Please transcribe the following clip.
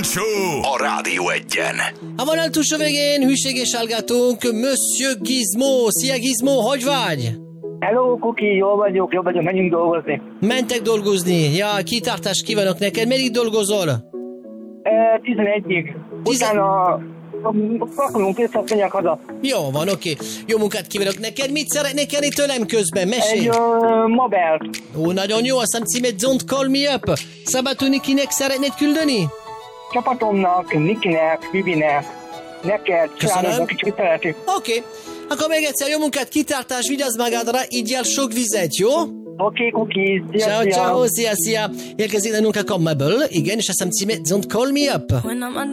Show a Rádió Egyen. A vonal túlsó végén hűséges hallgatónk, Monsieur Gizmo. Szia Gizmo, hogy vagy? Hello, Kuki, jól vagyok, menjünk dolgozni. Mentek dolgozni. Ja, kitartást kívánok neked. Meddig dolgozol? 11-ig. Utána pakolunk össze, azt mondják haza. Jó van, oké. Jó munkát kívánok neked. Mit szeretnék kérni tőlem közben? Mesélj! Egy mobelt. Ó, nagyon jó, a számcímet Don't Call Me Up. Szabadulni kinek szeretnéd küldeni? Csapatomnak, Nikinek, Vivinek, neked, családoknak, kicsit szeretjük. Oké. Akkor még egyszer jó munkát, kitartás, vigyázz magadra, igyál sok vizet, jó? Oké, Kuki, Ciao, ciao, szia. Érkezik nálunk a Mabel, igen, és a számcímet Don't Call Me Up. When I'm under